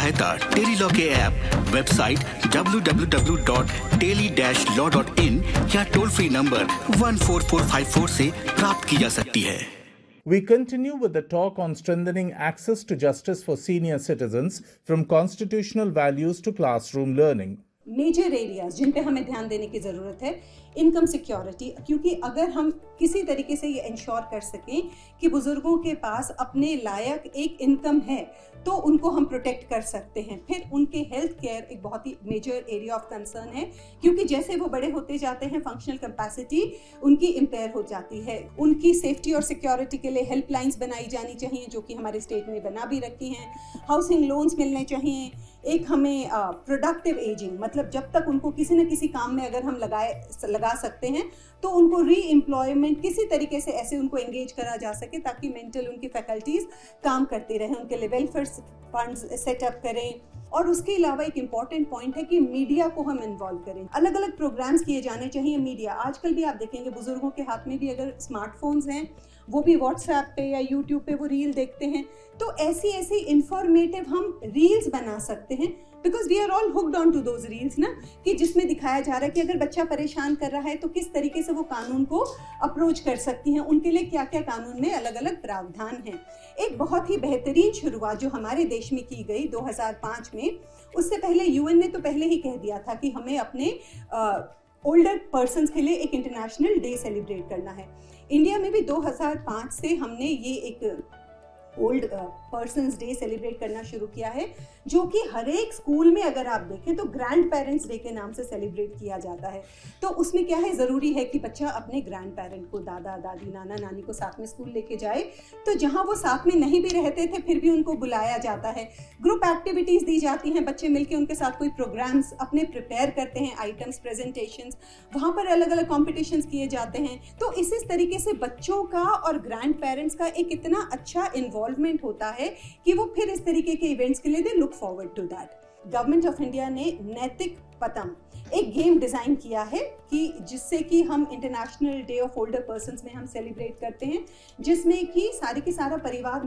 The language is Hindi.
सहायता टेली लॉ के ऐप, वेबसाइट www.teli-law.in या टोल फ्री नंबर 14454 से प्राप्त की जा सकती है। We continue with the talk on strengthening access to justice for senior citizens from constitutional values to classroom learning. Major areas जिन पे हमें ध्यान देने की ज़रूरत है, इनकम सिक्योरिटी, क्योंकि अगर हम किसी तरीके से ये इंश्योर कर सकें कि बुजुर्गों के पास अपने लायक एक इनकम है तो उनको हम प्रोटेक्ट कर सकते हैं। फिर उनके हेल्थ केयर एक बहुत ही मेजर एरिया ऑफ कंसर्न है, क्योंकि जैसे वो बड़े होते जाते हैं फंक्शनल कैपेसिटी उनकी इम्पेयर हो जाती है। उनकी सेफ्टी और सिक्योरिटी के लिए हेल्पलाइंस बनाई जानी चाहिए, जो कि हमारे स्टेट में बना भी रखी हैं। हाउसिंग लोन्स मिलने चाहिए। एक हमें प्रोडक्टिव एजिंग, मतलब जब तक उनको किसी न किसी काम में अगर हम लगा सकते हैं तो उनको री एम्प्लॉयमेंट किसी तरीके से ऐसे उनको एंगेज करा जा सके ताकि मेंटल उनकी फैकल्टीज काम करती रहें, उनके लिए वेलफेयर फंड्स सेटअप करें। और उसके अलावा एक इम्पॉर्टेंट पॉइंट है कि मीडिया को हम इन्वॉल्व करें। अलग अलग प्रोग्राम्स किए जाने चाहिए। मीडिया आजकल भी आप देखेंगे बुजुर्गों के हाथ में भी अगर स्मार्टफोन्स हैं, वो भी व्हाट्सएप पे या यूट्यूब पे वो रील देखते हैं, तो ऐसी इंफॉर्मेटिव हम रील्स बना सकते हैं, because we are all hooked on to those reels ना, कि जिसमें दिखाया जा रहा है कि अगर बच्चा परेशान कर रहा है तो किस तरीके से वो कानून को अप्रोच कर सकती हैं, उनके लिए क्या क्या कानून में अलग अलग प्रावधान हैं। एक बहुत ही बेहतरीन शुरुआत जो हमारे देश में की गई 2005 में, उससे पहले यूएन ने तो पहले ही कह दिया था कि हमें अपने ओल्डर पर्सन्स के लिए एक इंटरनेशनल डे सेलिब्रेट करना है। इंडिया में भी 2005 से हमने ये एक ओल्ड पर्सन्स डे सेलिब्रेट करना शुरू किया है, जो कि हर एक स्कूल में अगर आप देखें तो ग्रैंड पेरेंट्स डे के नाम से सेलिब्रेट किया जाता है। तो उसमें क्या है, ज़रूरी है कि बच्चा अपने ग्रैंड पेरेंट को, दादा दादी नाना नानी को साथ में स्कूल लेके जाए। तो जहाँ वो साथ में नहीं भी रहते थे फिर भी उनको बुलाया जाता है, ग्रुप एक्टिविटीज़ दी जाती हैं, बच्चे मिलके उनके साथ कोई प्रोग्राम्स अपने प्रिपेयर करते हैं, आइटम्स, प्रेजेंटेशंस, वहाँ पर अलग अलग कॉम्पिटिशन्स किए जाते हैं। तो इस तरीके से बच्चों का और ग्रैंड पेरेंट्स का एक इतना अच्छा इन्वॉल्वमेंट होता है कि वो फिर इस तरीके के इवेंट्स के लिए they look forward to that. Government of India ने नैतिक पतंग एक गेम डिजाइन किया है कि जिससे कि हम international day of older persons में हम सेलिब्रेट करते हैं, जिसमें कि सारे के सारा परिवार